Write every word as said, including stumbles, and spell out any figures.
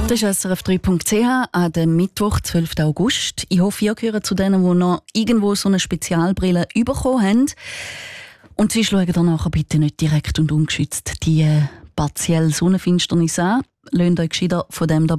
Das ist S R F drei Punkt C H an dem Mittwoch, zwölften August. Ich hoffe, ihr gehört zu denen, die noch irgendwo so eine Spezialbrille bekommen haben. Und sie schauen dann nachher bitte nicht direkt und ungeschützt die äh, partielle Sonnenfinsternis an. Lasst euch gescheiter von dem